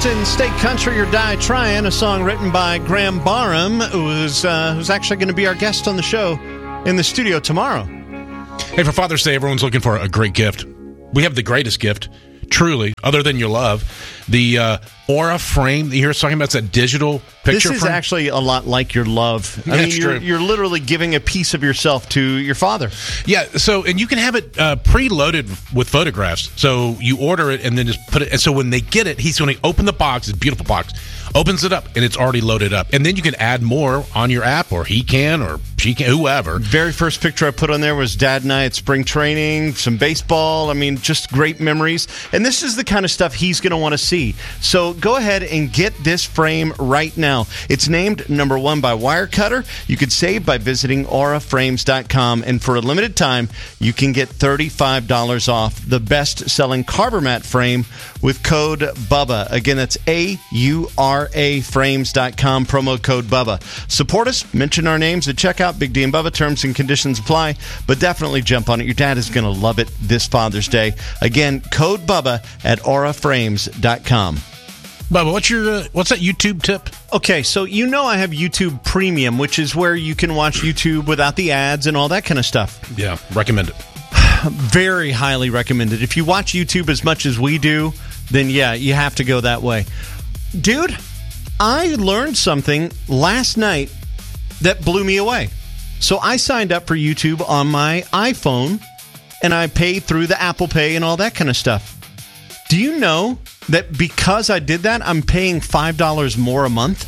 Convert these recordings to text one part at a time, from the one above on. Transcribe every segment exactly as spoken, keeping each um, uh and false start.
Next in State Country or Die Trying, a song written by Graham Barham, who's, uh, who's actually going to be our guest on the show in the studio tomorrow. Hey, for Father's Day, everyone's looking for a great gift. We have the greatest gift, truly, other than your love. The uh, Aura frame that you hear us talking about, it's that digital picture This is frame. actually a lot like your love. I That's mean, you're, true. you're literally giving a piece of yourself to your father. Yeah, so, and you can have it uh, preloaded with photographs. So you order it and then just put it, and so when they get it, he's going to open the box, it's a beautiful box, opens it up, and it's already loaded up. And then you can add more on your app, or he can, or she can, whoever. Very first picture I put on there was Dad and I at spring training, some baseball. I mean, just great memories. And this is the kind of stuff he's going to want to see. So go ahead and get this frame right now. It's named number one by Wirecutter. You could save by visiting aura frames dot com. And for a limited time, you can get thirty-five dollars off the best-selling Carver Mat frame with code BUBBA. Again, that's A U R A frames dot com, promo code BUBBA. Support us, mention our names at checkout. Big D and Bubba, terms and conditions apply, but definitely jump on it. Your dad is going to love it this Father's Day. Again, code BUBBA at aura frames dot com. Bubba, what's your uh, what's that YouTube tip? Okay, so you know I have YouTube Premium, which is where you can watch YouTube without the ads and all that kind of stuff. Yeah, recommend it. Very highly recommended. If you watch YouTube as much as we do, then yeah, you have to go that way. Dude, I learned something last night that blew me away. So I signed up for YouTube on my iPhone, and I paid through the Apple Pay and all that kind of stuff. Do you know that because I did that, I'm paying five dollars more a month?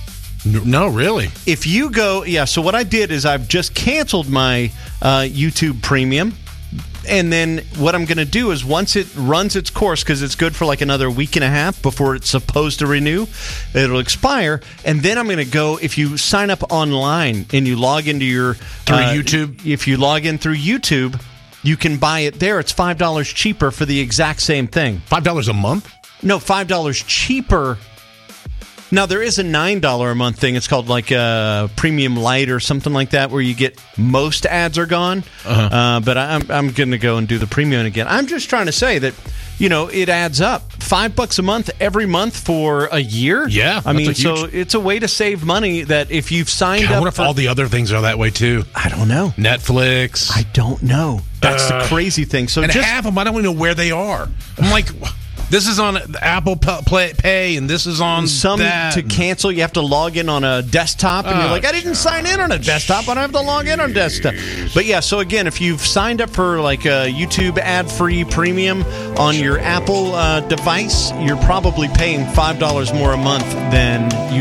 No, really? If you go, yeah, so what I did is I've just canceled my uh, YouTube Premium. And then what I'm going to do is once it runs its course, because it's good for like another week and a half before it's supposed to renew, it'll expire. And then I'm going to go, if you sign up online and you log into your... Through uh, YouTube? If you log in through YouTube, you can buy it there. It's five dollars cheaper for the exact same thing. five dollars a month? No, five dollars cheaper. Now, there is a nine dollars a month thing. It's called like a Premium Light or something like that, where you get most ads are gone. Uh-huh. Uh, but I'm I'm going to go and do the Premium again. I'm just trying to say that, you know, it adds up. Five bucks a month every month for a year. Yeah, I mean, that's a huge- so it's a way to save money that if you've signed God, I up wonder if for, all the other things are that way too. I don't know. Netflix. I don't know. That's Uh, the crazy thing. So and just half of them, I don't even know where they are. I'm like, this is on Apple Play, Pay, and this is on some that. to cancel, you have to log in on a desktop, and you're Oh, like, I didn't sign in on a desktop. I don't have to log in on desktop. But yeah, so again, if you've signed up for like a YouTube ad-free premium on your Apple uh, device, you're probably paying five dollars more a month than